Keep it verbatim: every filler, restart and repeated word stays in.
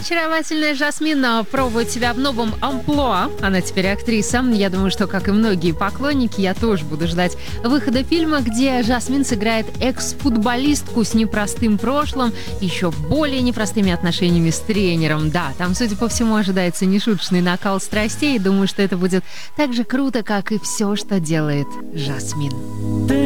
Очаровательная Жасмин пробует себя в новом амплуа. Она теперь актриса. Я думаю, что, как и многие поклонники, я тоже буду ждать выхода фильма, где Жасмин сыграет экс-футболистку с непростым прошлым, еще более непростыми отношениями с тренером. Да, там, судя по всему, ожидается нешуточный накал страстей. И думаю, что это будет так же круто, как и все, что делает Жасмин.